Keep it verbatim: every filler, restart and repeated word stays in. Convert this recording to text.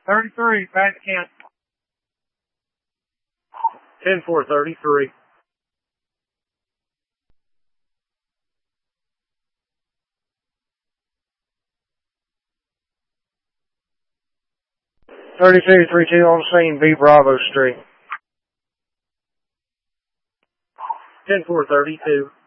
thirty-three, back to count. ten four thirty-three. thirty-two, three two on scene, B Bravo Street. ten four thirty-two.